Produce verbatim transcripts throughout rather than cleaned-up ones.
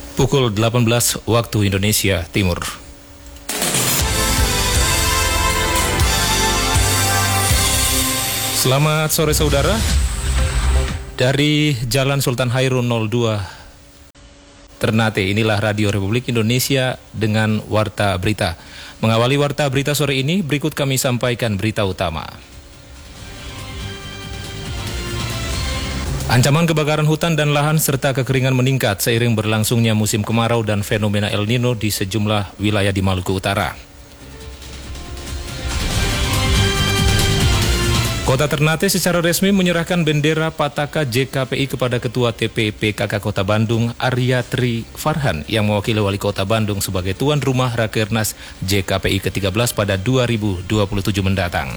Pukul delapan belas waktu Indonesia Timur. Selamat sore saudara. Dari Jalan Sultan Hairun nol dua Ternate, inilah Radio Republik Indonesia dengan Warta Berita. Mengawali Warta Berita sore ini, berikut kami sampaikan berita utama. Ancaman kebakaran hutan dan lahan serta kekeringan meningkat seiring berlangsungnya musim kemarau dan fenomena El Nino di sejumlah wilayah di Maluku Utara. Kota Ternate secara resmi menyerahkan bendera Pataka J K P I kepada Ketua T P P K K Kota Bandung, Arya Tri Farhan, yang mewakili Wali Kota Bandung sebagai tuan rumah Rakernas J K P I ke tiga belas pada dua ribu dua puluh tujuh mendatang.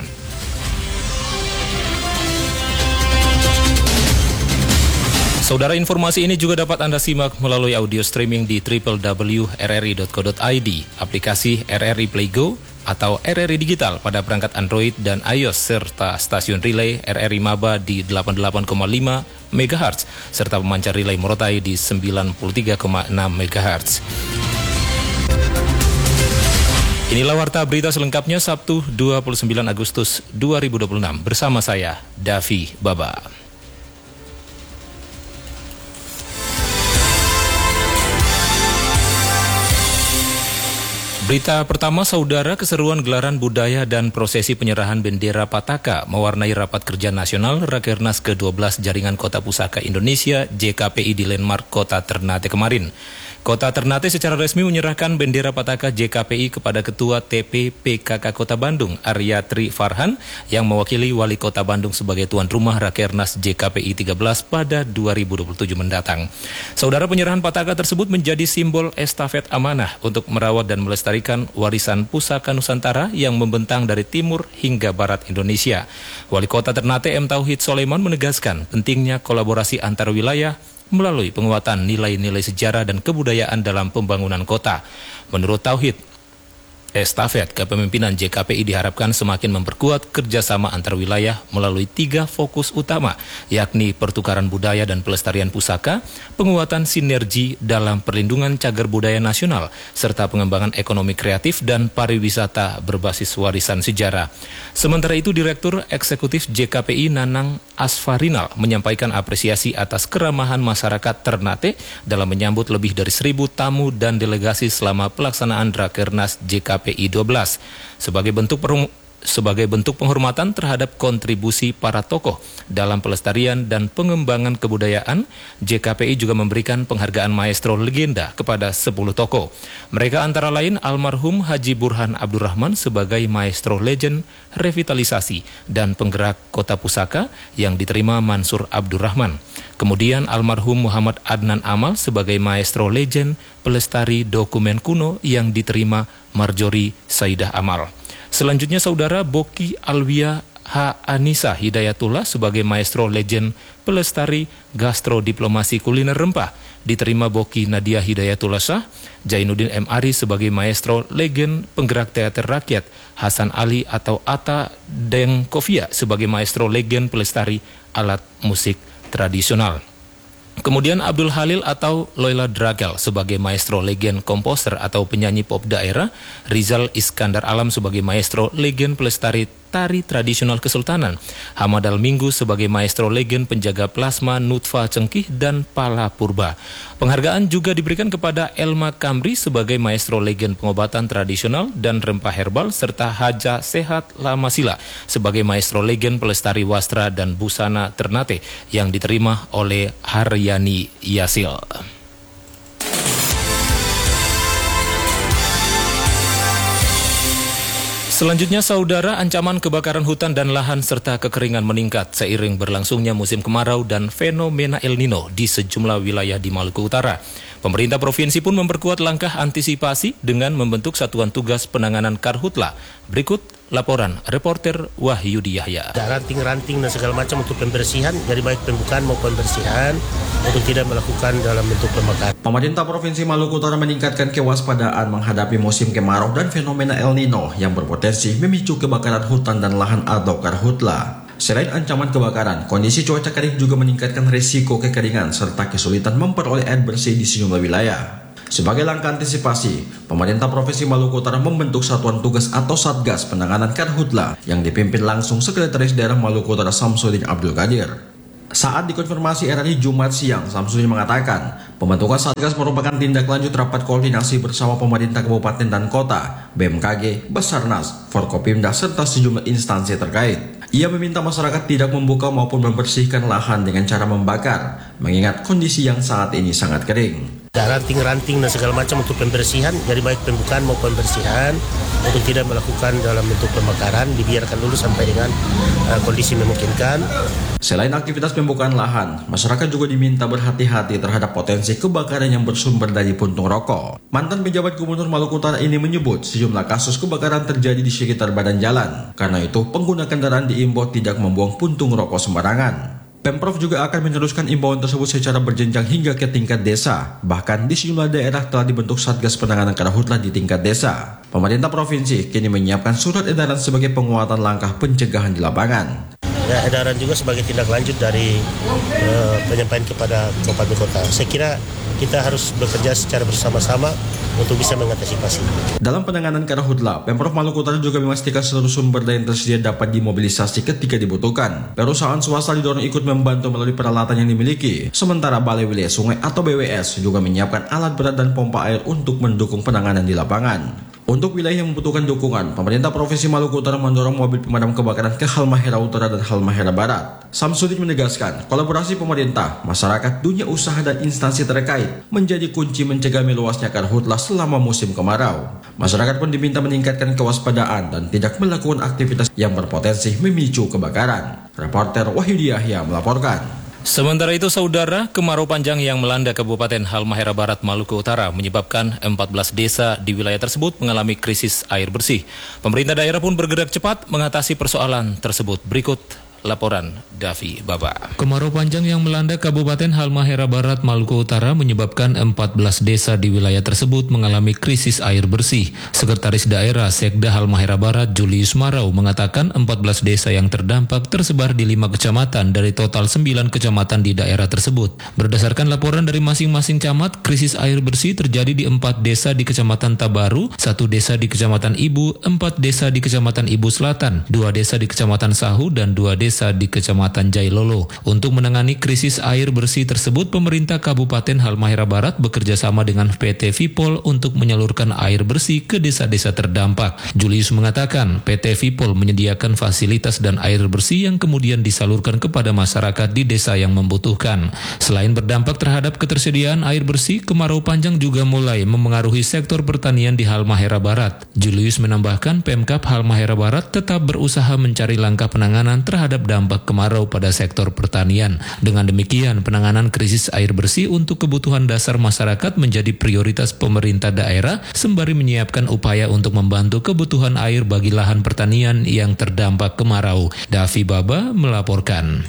Saudara, informasi ini juga dapat Anda simak melalui audio streaming di w w w titik r r i titik co titik i d, aplikasi R R I Play Go atau R R I Digital pada perangkat Android dan iOS, serta stasiun relay R R I Maba di delapan puluh delapan koma lima megahertz, serta pemancar relay Morotai di sembilan puluh tiga koma enam megahertz. Inilah Warta Berita selengkapnya Sabtu dua puluh sembilan Agustus dua ribu dua puluh enam bersama saya, Davi Baba. Berita pertama, saudara, keseruan gelaran budaya dan prosesi penyerahan bendera Pataka mewarnai rapat kerja nasional Rakernas ke dua belas Jaringan Kota Pusaka Indonesia J K P I di Landmark Kota Ternate kemarin. Kota Ternate secara resmi menyerahkan bendera Pataka J K P I kepada Ketua T P P K K Kota Bandung, Arya Tri Farhan, yang mewakili Wali Kota Bandung sebagai tuan rumah Rakernas J K P I tiga belas pada dua ribu dua puluh tujuh mendatang. Saudara, penyerahan Pataka tersebut menjadi simbol estafet amanah untuk merawat dan melestarikan warisan pusaka Nusantara yang membentang dari timur hingga barat Indonesia. Wali Kota Ternate M. Tauhid Soleman menegaskan pentingnya kolaborasi antar wilayah melalui penguatan nilai-nilai sejarah dan kebudayaan dalam pembangunan kota. Menurut Tauhid, estafet kepemimpinan J K P I diharapkan semakin memperkuat kerjasama antar wilayah melalui tiga fokus utama, yakni pertukaran budaya dan pelestarian pusaka, penguatan sinergi dalam perlindungan cagar budaya nasional, serta pengembangan ekonomi kreatif dan pariwisata berbasis warisan sejarah. Sementara itu, Direktur Eksekutif J K P I Nanang Asfarinal menyampaikan apresiasi atas keramahan masyarakat Ternate dalam menyambut lebih dari seribu tamu dan delegasi selama pelaksanaan Rakernas J K P I dua belas sebagai bentuk perum- sebagai bentuk penghormatan terhadap kontribusi para tokoh dalam pelestarian dan pengembangan kebudayaan. J K P I juga memberikan penghargaan maestro legenda kepada sepuluh tokoh. Mereka antara lain almarhum Haji Burhan Abdurrahman sebagai maestro legend revitalisasi dan penggerak kota pusaka yang diterima Mansur Abdurrahman. Kemudian almarhum Muhammad Adnan Amal sebagai maestro legend pelestari dokumen kuno yang diterima Marjorie Saidah Amal. Selanjutnya, saudara, Boki Alwia H. Anissa Hidayatullah sebagai maestro legend pelestari gastrodiplomasi kuliner rempah diterima Boki Nadia Hidayatullah Shah. Jainuddin M. Ari sebagai maestro legend penggerak teater rakyat, Hasan Ali atau Atta Dengkovia sebagai maestro legend pelestari alat musik tradisional. Kemudian Abdul Halil atau Loila Dragel sebagai maestro legend komposer atau penyanyi pop daerah, Rizal Iskandar Alam sebagai maestro legend pelestari tari tradisional Kesultanan, Hamad Al-Minggu sebagai maestro legend penjaga plasma Nutfa Cengkih dan Pala Purba. Penghargaan juga diberikan kepada Elma Kamri sebagai maestro legend pengobatan tradisional dan rempah herbal, serta Haja Sehat Lamasila sebagai maestro legend pelestari wastra dan busana Ternate yang diterima oleh Haryani Yasil. Selanjutnya, saudara, ancaman kebakaran hutan dan lahan serta kekeringan meningkat seiring berlangsungnya musim kemarau dan fenomena El Nino di sejumlah wilayah di Maluku Utara. Pemerintah provinsi pun memperkuat langkah antisipasi dengan membentuk Satuan Tugas Penanganan Karhutla. Berikut laporan reporter Wahyudi Yahya. Ranting-ranting dan segala macam untuk pembersihan, jadi baik pembukaan maupun pembersihan untuk tidak melakukan dalam bentuk pembakaran. Pemerintah Provinsi Maluku Utara meningkatkan kewaspadaan menghadapi musim kemarau dan fenomena El Nino yang berpotensi memicu kebakaran hutan dan lahan atau karhutla. Selain ancaman kebakaran, kondisi cuaca kering juga meningkatkan risiko kekeringan serta kesulitan memperoleh air bersih di sejumlah wilayah. Sebagai langkah antisipasi, pemerintah Provinsi Maluku Utara membentuk Satuan Tugas atau Satgas Penanganan Karhutla yang dipimpin langsung Sekretaris Daerah Maluku Utara Samsudin Abdul Qadir. Saat dikonfirmasi R R I Jumat siang, Samsudin mengatakan pembentukan Satgas merupakan tindak lanjut rapat koordinasi bersama pemerintah kabupaten dan kota, B M K G, Basarnas, Forkopimda, serta sejumlah instansi terkait. Ia meminta masyarakat tidak membuka maupun membersihkan lahan dengan cara membakar, mengingat kondisi yang saat ini sangat kering. Ranting-ranting dan segala macam untuk pembersihan, jadi baik pembukaan maupun pembersihan, untuk tidak melakukan dalam bentuk pembakaran, dibiarkan dulu sampai dengan uh, kondisi memungkinkan. Selain aktivitas pembukaan lahan, masyarakat juga diminta berhati-hati terhadap potensi kebakaran yang bersumber dari puntung rokok. Mantan pejabat Gubernur Maluku Utara ini menyebut sejumlah kasus kebakaran terjadi di sekitar badan jalan. Karena itu, pengguna kendaraan diimbau tidak membuang puntung rokok sembarangan. Pemprov juga akan meneruskan imbauan tersebut secara berjenjang hingga ke tingkat desa. Bahkan di sejumlah daerah telah dibentuk Satgas Penanganan Karhutla di tingkat desa. Pemerintah provinsi kini menyiapkan surat edaran sebagai penguatan langkah pencegahan di lapangan. Ya, edaran juga sebagai tindak lanjut dari uh, penyampaian kepada kabupaten kota. Saya kira kita harus bekerja secara bersama-sama untuk bisa mengantisipasi. Dalam penanganan Karhutla, Pemprov Maluku Utara juga memastikan seluruh sumber daya yang tersedia dapat dimobilisasi ketika dibutuhkan. Perusahaan swasta didorong ikut membantu melalui peralatan yang dimiliki. Sementara Balai Wilayah Sungai atau B W S juga menyiapkan alat berat dan pompa air untuk mendukung penanganan di lapangan. Untuk wilayah yang membutuhkan dukungan, pemerintah Provinsi Maluku Utara mendorong mobil pemadam kebakaran ke Halmahera Utara dan Halmahera Barat. Samsudin menegaskan, kolaborasi pemerintah, masyarakat, dunia usaha dan instansi terkait menjadi kunci mencegah meluasnya karhutla selama musim kemarau. Masyarakat pun diminta meningkatkan kewaspadaan dan tidak melakukan aktivitas yang berpotensi memicu kebakaran. Reporter Wahyudi Yahya melaporkan. Sementara itu, saudara, kemarau panjang yang melanda Kabupaten Halmahera Barat, Maluku Utara menyebabkan empat belas desa di wilayah tersebut mengalami krisis air bersih. Pemerintah daerah pun bergerak cepat mengatasi persoalan tersebut. Berikut laporan Davi Baba. Kemarau panjang yang melanda Kabupaten Halmahera Barat, Maluku Utara menyebabkan empat belas desa di wilayah tersebut mengalami krisis air bersih. Sekretaris Daerah Sekda Halmahera Barat, Julius Marau, mengatakan empat belas desa yang terdampak tersebar di lima kecamatan dari total sembilan kecamatan di daerah tersebut. Berdasarkan laporan dari masing-masing camat, krisis air bersih terjadi di empat desa di Kecamatan Tabaru, satu desa di Kecamatan Ibu, empat desa di Kecamatan Ibu Selatan, dua desa di Kecamatan Sahu, dan dua desa di Kecamatan Jailolo. Untuk menangani krisis air bersih tersebut, pemerintah Kabupaten Halmahera Barat bekerja sama dengan P T Vipol untuk menyalurkan air bersih ke desa-desa terdampak. Julius mengatakan, P T Vipol menyediakan fasilitas dan air bersih yang kemudian disalurkan kepada masyarakat di desa yang membutuhkan. Selain berdampak terhadap ketersediaan air bersih, kemarau panjang juga mulai memengaruhi sektor pertanian di Halmahera Barat. Julius menambahkan, Pemkab Halmahera Barat tetap berusaha mencari langkah penanganan terhadap dampak kemarau pada sektor pertanian. Dengan demikian, penanganan krisis air bersih untuk kebutuhan dasar masyarakat menjadi prioritas pemerintah daerah sembari menyiapkan upaya untuk membantu kebutuhan air bagi lahan pertanian yang terdampak kemarau. Davi Baba melaporkan.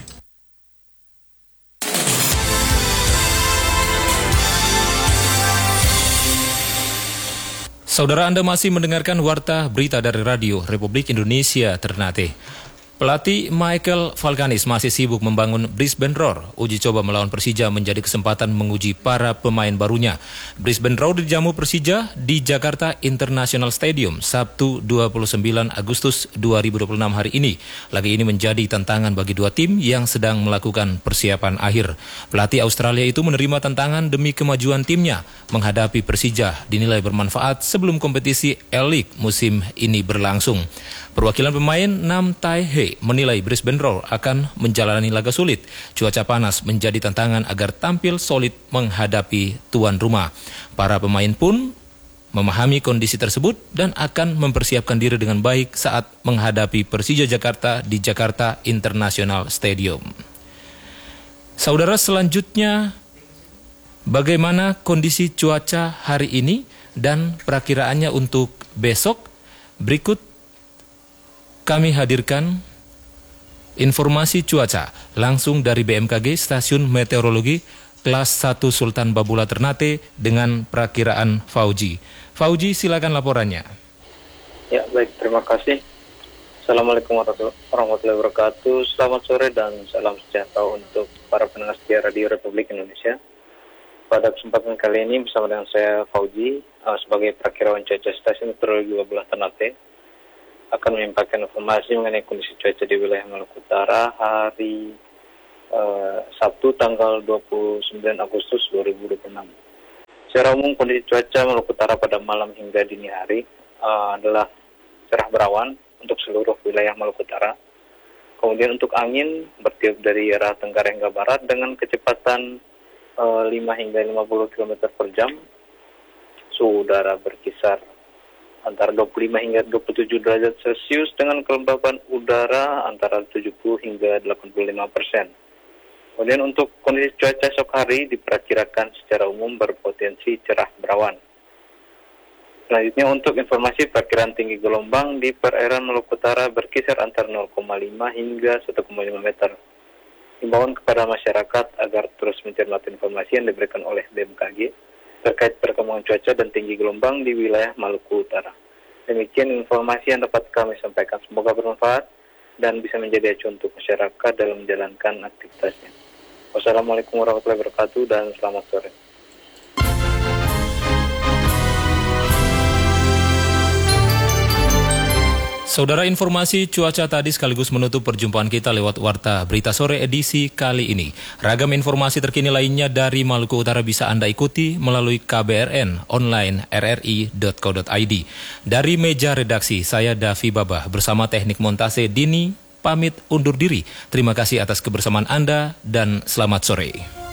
Saudara, Anda masih mendengarkan Warta Berita dari Radio Republik Indonesia Ternate. Pelatih Michael Valkanis masih sibuk membangun Brisbane Roar. Uji coba melawan Persija menjadi kesempatan menguji para pemain barunya. Brisbane Roar dijamu Persija di Jakarta International Stadium Sabtu dua puluh sembilan Agustus dua ribu dua puluh enam hari ini. Laga ini menjadi tantangan bagi dua tim yang sedang melakukan persiapan akhir. Pelatih Australia itu menerima tantangan demi kemajuan timnya menghadapi Persija, dinilai bermanfaat sebelum kompetisi L-League musim ini berlangsung. Perwakilan pemain Nam Tai He menilai Brisbane Roar akan menjalani laga sulit. Cuaca panas menjadi tantangan agar tampil solid menghadapi tuan rumah. Para pemain pun memahami kondisi tersebut dan akan mempersiapkan diri dengan baik saat menghadapi Persija Jakarta di Jakarta International Stadium. Saudara, selanjutnya bagaimana kondisi cuaca hari ini dan perakiraannya untuk besok? Berikut kami hadirkan informasi cuaca langsung dari B M K G Stasiun Meteorologi Kelas satu Sultan Babula Ternate dengan perakiraan Fauji. Fauji, silakan laporannya. Ya, baik, terima kasih. Assalamualaikum warahmatullahi wabarakatuh. Selamat sore dan salam sejahtera untuk para pendengar setia Radio Republik Indonesia. pada kesempatan kali ini bersama dengan saya Fauji uh, sebagai perakirawan cuaca stasiun meteorologi dua belas Ternate akan menyampaikan informasi mengenai kondisi cuaca di wilayah Maluku Utara hari uh, Sabtu tanggal dua puluh sembilan Agustus dua ribu dua puluh enam. Secara umum kondisi cuaca Maluku Utara pada malam hingga dini hari uh, adalah cerah berawan untuk seluruh wilayah Maluku Utara. Kemudian untuk angin bertiup dari arah tenggara hingga barat dengan kecepatan lima hingga lima puluh kilometer per jam. Suhu udara berkisar antara dua puluh lima hingga dua puluh tujuh derajat Celcius dengan kelembapan udara antara tujuh puluh hingga delapan puluh lima persen. Kemudian untuk kondisi cuaca esok hari diperkirakan secara umum berpotensi cerah berawan. Selanjutnya untuk informasi perkiraan tinggi gelombang di perairan Maluku Utara berkisar antara nol koma lima hingga satu koma lima meter. Himbauan kepada masyarakat agar terus mencermati informasi yang diberikan oleh B M K G terkait perkembangan cuaca dan tinggi gelombang di wilayah Maluku Utara. Demikian informasi yang dapat kami sampaikan. Semoga bermanfaat dan bisa menjadi acuan untuk masyarakat dalam menjalankan aktivitasnya. Wassalamualaikum warahmatullahi wabarakatuh dan selamat sore. Saudara, informasi cuaca tadi sekaligus menutup perjumpaan kita lewat Warta Berita Sore edisi kali ini. Ragam informasi terkini lainnya dari Maluku Utara bisa Anda ikuti melalui K B R N online r r i dot co dot i d. Dari meja redaksi, saya Davi Babah bersama teknik montase Dini pamit undur diri. Terima kasih atas kebersamaan Anda dan selamat sore.